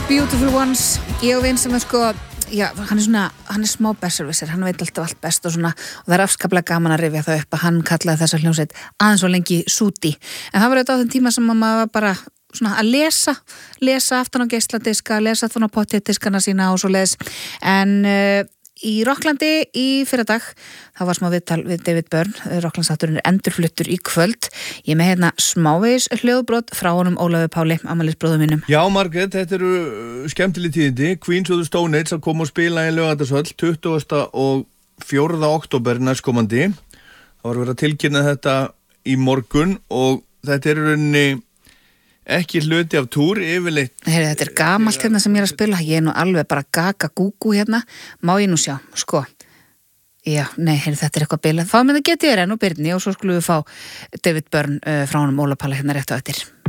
Beautiful Ones, ég og vinn sem sko, já, hann er smá besserwisser, hann veit alltaf allt best og svona, og það er afskaplega gaman að rifja það upp að hann kallaði þessa hljómsveit aðeins og lengi Súti, en það var auðvitað á þeim tíma sem maður var bara svona að lesa aftan á geisladiska, lesa aftan á pottdiskana sína og svo leiðis, en í Rocklandi í fyrradag þá var smá viðtal við David Byrne. Rocklandsþátturinn er endurfluttur í kvöld. Ég er með hérna smávegis hljóðbrot frá honum Ólafi Páli, afmælisbróður mínum. Já, Margrét, þetta eru skemmtileg tíðindi. Queens of the Stone Age að koma og spila í Laugardalshöll 20. og 4. október næstkomandi. Það var verið að tilkynna þetta í morgun og þetta er rauninni ekki hluti af túr yfirleitt. Heyri, þetta er gamalt hérna sem ég er að spila. Ég er nú alveg bara gaga gúgú hérna. Má ég nú sjá, sko. Já, nei, heyri, þetta er eitthvað bilað. Þá með það geti ég enn og Birni og svo skulum við fá David Byrne frá honum Óla Páli hérna rétt á eftir.